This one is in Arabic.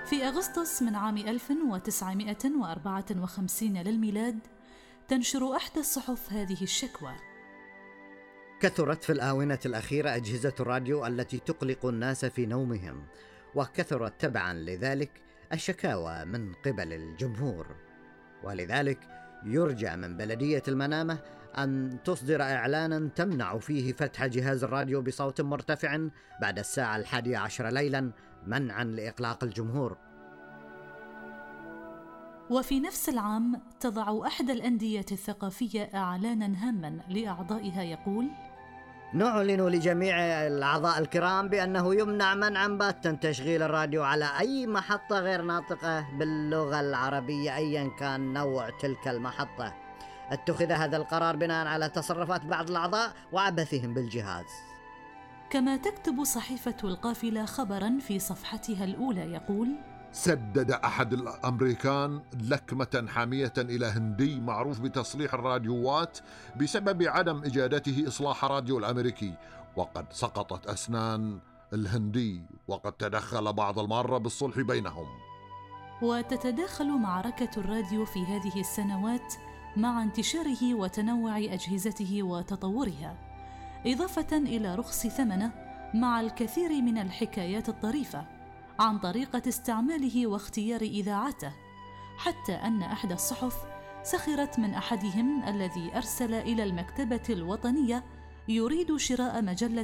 في أغسطس من عام 1954 للميلاد تنشر إحدى الصحف هذه الشكوى: كثرت في الآونة الأخيرة أجهزة الراديو التي تقلق الناس في نومهم، وكثرت تبعا لذلك الشكاوى من قبل الجمهور، ولذلك يرجى من بلدية المنامة أن تصدر إعلانا تمنع فيه فتح جهاز الراديو بصوت مرتفع بعد الساعة 11 ليلا منعا لإقلاق الجمهور. وفي نفس العام تضع إحدى الأندية الثقافية إعلانا هاما لأعضائها يقول: نعلن لجميع الأعضاء الكرام بأنه يمنع منعا باتا تشغيل الراديو على أي محطة غير ناطقة باللغة العربية أيا كان نوع تلك المحطة. اتخذ هذا القرار بناء على تصرفات بعض الأعضاء وعبثهم بالجهاز. كما تكتب صحيفة القافلة خبرا في صفحتها الأولى يقول: سدد أحد الأمريكان لكمة حامية إلى هندي معروف بتصليح الراديوات بسبب عدم إجادته إصلاح راديو الأمريكي، وقد سقطت أسنان الهندي، وقد تدخل بعض المرة بالصلح بينهم. وتتداخل معركة الراديو في هذه السنوات مع انتشاره وتنوع أجهزته وتطورها، إضافة إلى رخص ثمنه مع الكثير من الحكايات الطريفة عن طريقة استعماله واختيار إذاعته، حتى أن إحدى الصحف سخرت من أحدهم الذي أرسل إلى المكتبة الوطنية يريد شراء مجلة